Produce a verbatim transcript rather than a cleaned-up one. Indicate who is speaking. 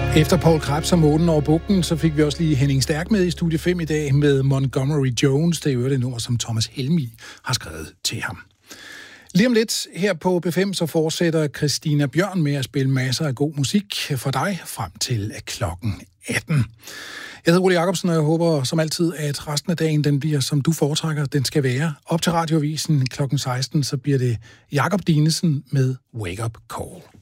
Speaker 1: Efter Paul Krebs og Månen over Bugten, så fik vi også lige Henning Stærk med i Studie fem i dag med Montgomery Jones. Det er jo det nummer, som Thomas Helmig har skrevet til ham. Lige om lidt her på B fem, så fortsætter Christina Bjørn med at spille masser af god musik for dig frem til klokken atten. Jeg hedder Ole Jacobsen, og jeg håber som altid, at resten af dagen den bliver, som du foretrækker, den skal være. Op til Radioavisen klokken seksten, så bliver det Jakob Dinesen med Wake Up Call.